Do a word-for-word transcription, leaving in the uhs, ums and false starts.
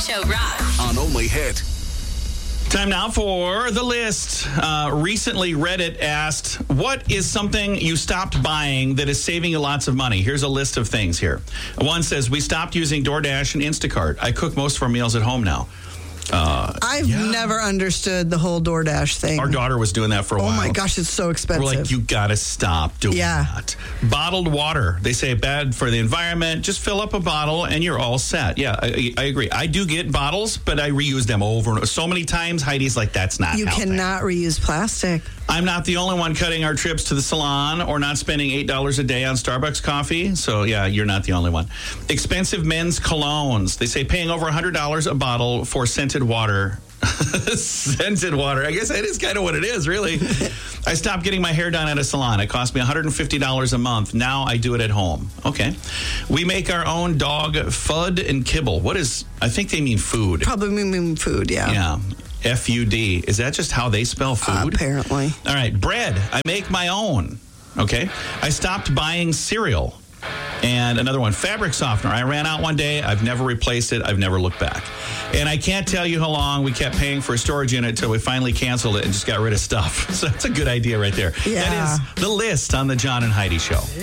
Show rocks. On Only Hit. Time now for the list. Uh, recently, Reddit asked, what is something you stopped buying that is saving you lots of money? Here's a list of things here. One says, we stopped using DoorDash and Instacart. I cook most of our meals at home now. Uh, I've yeah. never understood the whole DoorDash thing. Our daughter was doing that for a oh while. Oh my gosh, it's so expensive. We're like, you gotta stop doing yeah. that. Bottled water. They say bad for the environment. Just fill up a bottle and you're all set. Yeah, I, I agree. I do get bottles, but I reuse them over and over. So many times, Heidi's like, that's not You helping. cannot reuse plastic. I'm not the only one cutting our trips to the salon or not spending eight dollars a day on Starbucks coffee. So, yeah, you're not the only one. Expensive men's colognes. They say paying over one hundred dollars a bottle for scented water. Scented water. I guess that is kind of what it is, really. I stopped getting my hair done at a salon. It cost me one hundred fifty dollars a month. Now I do it at home. Okay. We make our own dog fud and kibble. What is, I think they mean food. Probably mean food, yeah. Yeah. F U D. Is that just how they spell food? Uh, apparently. All right. Bread. I make my own. Okay. I stopped buying cereal. And another one, fabric softener. I ran out one day. I've never replaced it. I've never looked back. And I can't tell you how long we kept paying for a storage unit until we finally canceled it and just got rid of stuff. So that's a good idea right there. Yeah. That is the list on the John and Heidi Show.